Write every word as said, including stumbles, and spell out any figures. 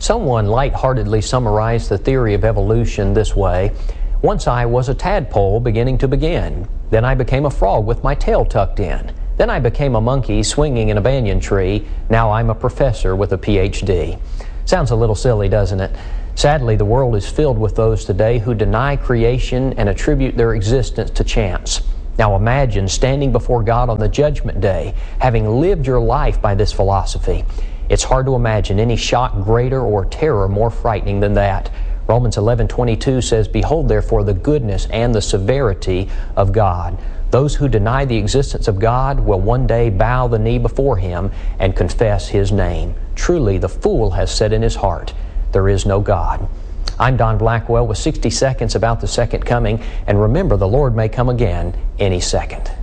Someone lightheartedly summarized the theory of evolution this way: once I was a tadpole beginning to begin. Then I became a frog with my tail tucked in. Then I became a monkey swinging in a banyan tree. Now I'm a professor with a P H D. Sounds a little silly, doesn't it? Sadly, the world is filled with those today who deny creation and attribute their existence to chance. Now imagine standing before God on the judgment day, having lived your life by this philosophy. It's hard to imagine any shock greater or terror more frightening than that. Romans eleven twenty-two says, "Behold therefore the goodness and the severity of God." Those who deny the existence of God will one day bow the knee before Him and confess His name. Truly, the fool has said in his heart, "There is no God." I'm Don Blackwell with sixty seconds about the second coming, and remember, the Lord may come again any second.